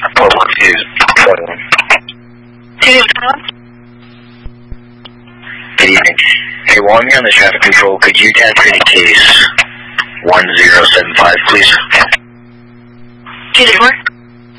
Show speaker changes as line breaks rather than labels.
Port 1 Fuse.
2-1.
Good evening. Hey, while I'm here on the traffic control, could you tap for the case 1075, please?
2-4.